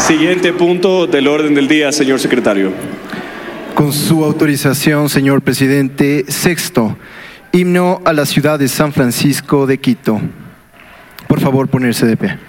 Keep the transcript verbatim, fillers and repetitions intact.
Siguiente punto del orden del día, señor secretario. Con su autorización, señor presidente, sexto, himno a la ciudad de San Francisco de Quito. Por favor, ponerse de pie.